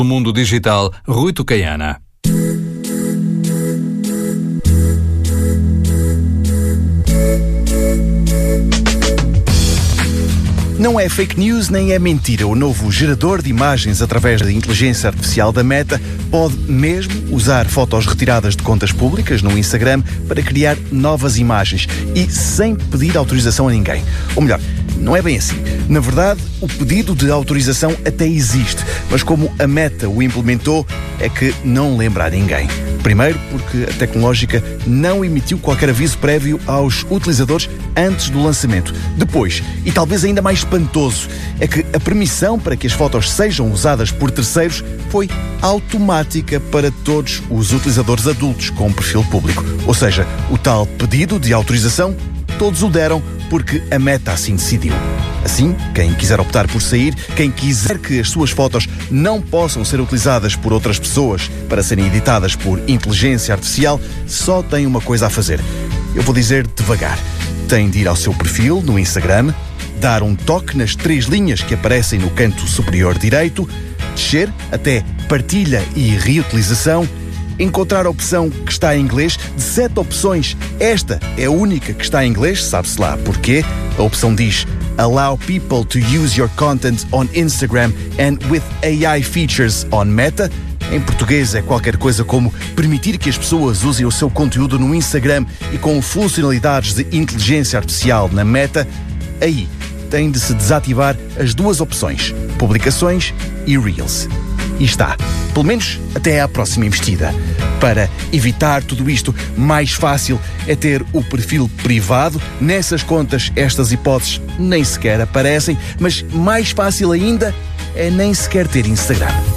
No mundo digital, Rui Tucaiana. Não é fake news nem é mentira. O novo gerador de imagens através da inteligência artificial da Meta pode mesmo usar fotos retiradas de contas públicas no Instagram para criar novas imagens e sem pedir autorização a ninguém. Ou melhor, não é bem assim. Na verdade, o pedido de autorização até existe, mas como a Meta o implementou, é que não lembra a ninguém. Primeiro, porque a tecnológica não emitiu qualquer aviso prévio aos utilizadores antes do lançamento. Depois, e talvez ainda mais espantoso, é que a permissão para que as fotos sejam usadas por terceiros foi automática para todos os utilizadores adultos com perfil público. Ou seja, o tal pedido de autorização, todos o deram porque a Meta assim decidiu. Assim, quem quiser optar por sair, quem quiser que as suas fotos não possam ser utilizadas por outras pessoas para serem editadas por inteligência artificial, só tem uma coisa a fazer. Eu vou dizer devagar. Tem de ir ao seu perfil no Instagram, dar um toque nas 3 linhas que aparecem no canto superior direito, descer até partilha e reutilização, encontrar a opção que está em inglês. De 7 opções, esta é a única que está em inglês, sabe-se lá porquê. A opção diz Allow people to use your content on Instagram and with AI features on Meta. Em português é qualquer coisa como permitir que as pessoas usem o seu conteúdo no Instagram e com funcionalidades de inteligência artificial na Meta. Aí tem de se desativar as 2 opções, publicações e Reels. E está, pelo menos até à próxima investida. Para evitar tudo isto, mais fácil é ter o perfil privado. Nessas contas, estas hipóteses nem sequer aparecem, mas mais fácil ainda é nem sequer ter Instagram.